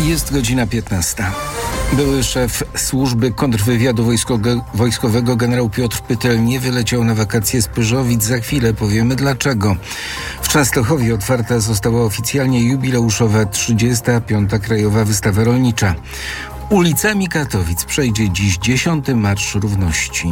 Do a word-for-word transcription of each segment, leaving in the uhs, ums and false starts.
Jest godzina piętnasta. Były szef służby kontrwywiadu wojskowego, wojskowego generał Piotr Pytel nie wyleciał na wakacje z Pyrzowic. Za chwilę powiemy dlaczego. W Częstochowie otwarta została oficjalnie jubileuszowa trzydziesta piąta Krajowa Wystawa Rolnicza. Ulicami Katowic przejdzie dziś dziesiąty Marsz Równości.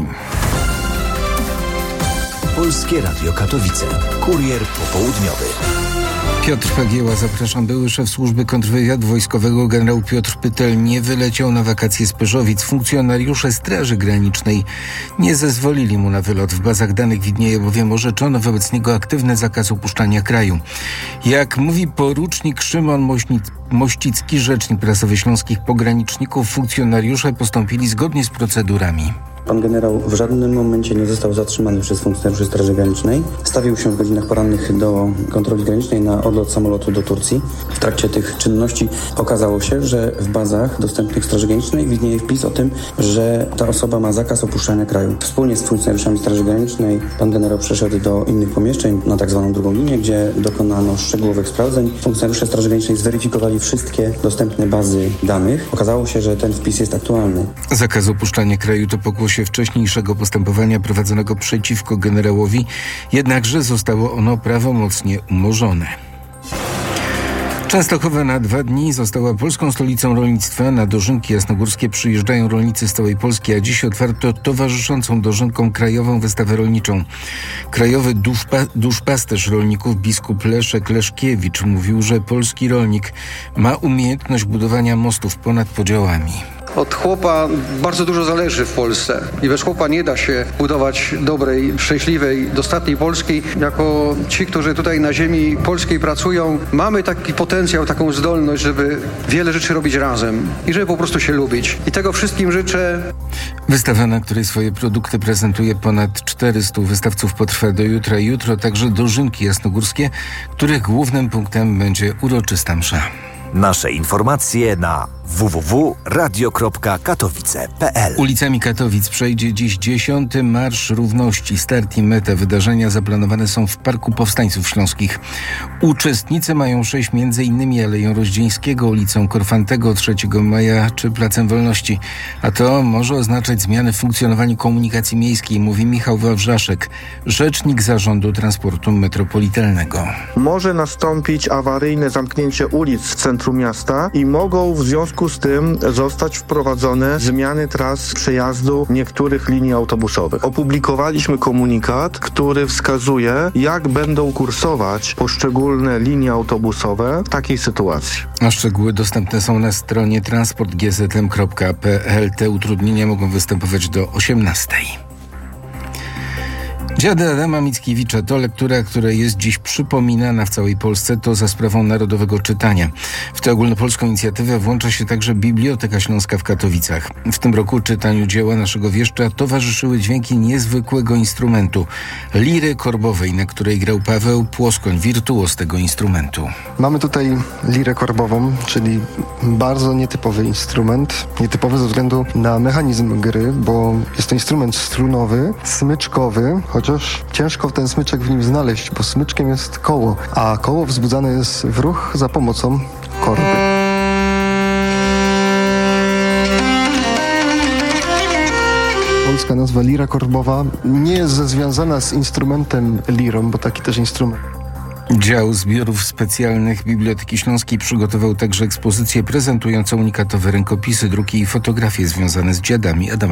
Polskie Radio Katowice. Kurier popołudniowy. Piotr Fagieła, zapraszam. Były szef służby kontrwywiadu wojskowego generał Piotr Pytel nie wyleciał na wakacje z Pyrzowic. Funkcjonariusze Straży Granicznej nie zezwolili mu na wylot. W bazach danych widnieje bowiem orzeczono wobec niego aktywny zakaz opuszczania kraju. Jak mówi porucznik Szymon Mośnic- Mościcki, rzecznik prasowy śląskich pograniczników, funkcjonariusze postąpili zgodnie z procedurami. Pan generał w żadnym momencie nie został zatrzymany przez funkcjonariuszy Straży Granicznej. Stawił się w godzinach porannych do kontroli granicznej na odlot samolotu do Turcji. W trakcie tych czynności okazało się, że w bazach dostępnych Straży Granicznej widnieje wpis o tym, że ta osoba ma zakaz opuszczania kraju. Wspólnie z funkcjonariuszami Straży Granicznej pan generał przeszedł do innych pomieszczeń na tak zwaną drugą linię, gdzie dokonano szczegółowych sprawdzeń. Funkcjonariusze Straży Granicznej zweryfikowali wszystkie dostępne bazy danych. Okazało się, że ten wpis jest aktualny. Zakaz opuszczania kraju to pokłosie wcześniejszego postępowania prowadzonego przeciwko generałowi, jednakże zostało ono prawomocnie umorzone. Częstochowa na dwa dni została polską stolicą rolnictwa. Na dożynki jasnogórskie przyjeżdżają rolnicy z całej Polski, a dziś otwarto towarzyszącą dożynkom Krajową Wystawę Rolniczą. Krajowy duszpa- duszpasterz rolników biskup Leszek Leszkiewicz mówił, że polski rolnik ma umiejętność budowania mostów ponad podziałami. Od chłopa bardzo dużo zależy w Polsce i bez chłopa nie da się budować dobrej, szczęśliwej, dostatniej Polski. Jako ci, którzy tutaj na ziemi polskiej pracują, mamy taki potencjał, taką zdolność, żeby wiele rzeczy robić razem i żeby po prostu się lubić. I tego wszystkim życzę. Wystawa, na której swoje produkty prezentuje ponad czterystu wystawców, potrwa do jutra. Jutro także dożynki jasnogórskie, których głównym punktem będzie uroczysta msza. Nasze informacje na w w w kropka radio kropka katowice kropka p l. Ulicami Katowic przejdzie dziś dziesiąty Marsz Równości. Start i meta wydarzenia zaplanowane są w Parku Powstańców Śląskich. Uczestnicy mają przejść między innymi Aleją Rozdzieńskiego, ulicą Korfantego, trzeciego maja czy Placem Wolności. A to może oznaczać zmiany w funkcjonowaniu komunikacji miejskiej, mówi Michał Wawrzaszek, rzecznik Zarządu Transportu Metropolitalnego. Może nastąpić awaryjne zamknięcie ulic w centrum miasta i mogą w związku z tym zostać wprowadzone zmiany tras przejazdu niektórych linii autobusowych. Opublikowaliśmy komunikat, który wskazuje, jak będą kursować poszczególne linie autobusowe w takiej sytuacji. A szczegóły dostępne są na stronie transport g z m kropka p l. Te utrudnienia mogą występować do osiemnastej. Dziady Adama Mickiewicza to lektura, która jest dziś przypominana w całej Polsce. To za sprawą Narodowego Czytania. W tę ogólnopolską inicjatywę włącza się także Biblioteka Śląska w Katowicach. W tym roku czytaniu dzieła naszego wieszcza towarzyszyły dźwięki niezwykłego instrumentu – liry korbowej, na której grał Paweł Płoskoń, wirtuoz tego instrumentu. Mamy tutaj lirę korbową, czyli bardzo nietypowy instrument. Nietypowy ze względu na mechanizm gry, bo jest to instrument strunowy, smyczkowy, chociaż ciężko ten smyczek w nim znaleźć, bo smyczkiem jest koło, a koło wzbudzane jest w ruch za pomocą korby. Polska nazwa lira korbowa nie jest związana z instrumentem lirą, bo taki też instrument. Dział Zbiorów Specjalnych Biblioteki Śląskiej przygotował także ekspozycję prezentującą unikatowe rękopisy, druki i fotografie związane z dziadami Adama